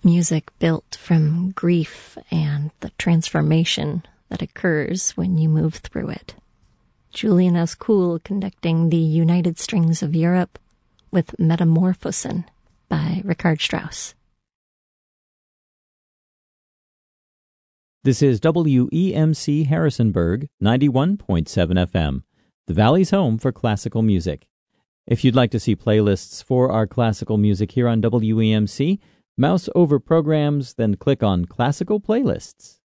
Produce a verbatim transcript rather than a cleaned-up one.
music built from grief and the transformation that occurs when you move through it. Julian Ascoul conducting the United Strings of Europe with Metamorphosen by Richard Strauss. This is W E M C Harrisonburg, ninety-one point seven F M, the Valley's home for classical music. If you'd like to see playlists for our classical music here on W E M C, mouse over programs, then click on Classical Playlists.